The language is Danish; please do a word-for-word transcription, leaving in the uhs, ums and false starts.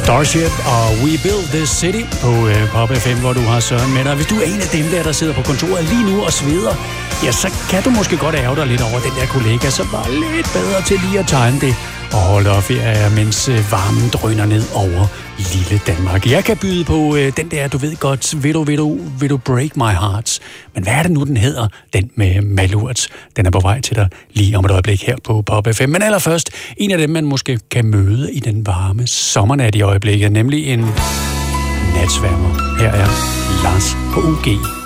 Starship og We Build This City på uh, Pop F M, hvor du har Søren med dig. Hvis du er en af dem der, der sidder på kontoret lige nu og sveder, ja, så kan du måske godt ærge dig lidt over den der kollega, som var lidt bedre til lige at tegne det og holde op ferie, mens uh, varmen drøner ned over lille Danmark. Jeg kan byde på uh, den der, du ved godt, vil du, vil du, vil du break my heart. Men hvad er det nu, den hedder? Den med Malurt. Den er på vej til dig lige om et øjeblik her på Pop F M. Men allerførst, en af dem, man måske kan møde i den varme sommernat i øjeblikket, nemlig en natsværmer. Her er Lars på U G.